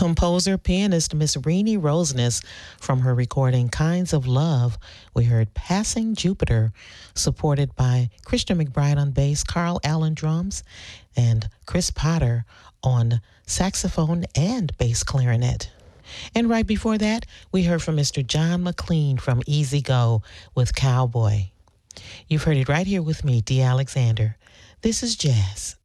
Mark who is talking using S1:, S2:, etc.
S1: Composer, pianist Miss Renee Roseness from her recording Kinds of Love. We heard Passing Jupiter, supported by Christian McBride on bass, Carl Allen drums, and Chris Potter on saxophone and bass clarinet. And right before that, we heard from Mr. John McLean from Easy Go with Cowboy. You've heard it right here with me, Dee Alexander. This is Jazz.